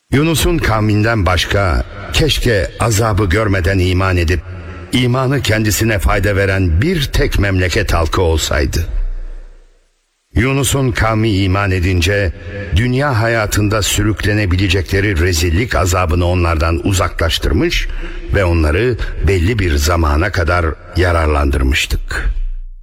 Yunus'un kavminden başka keşke azabı görmeden iman edip imanı kendisine fayda veren bir tek memleket halkı olsaydı. Yunus'un kavmi iman edince dünya hayatında sürüklenebilecekleri rezillik azabını onlardan uzaklaştırmış ve onları belli bir zamana kadar yararlandırmıştık.